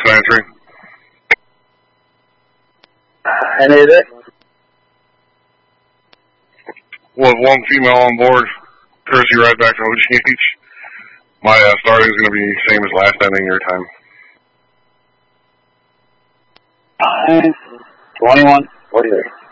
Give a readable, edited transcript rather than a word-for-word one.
entry. Any of it? We'll have one female on board. Courtesy right back to OGH. My starting is going to be same as last ending your time. 21, 48.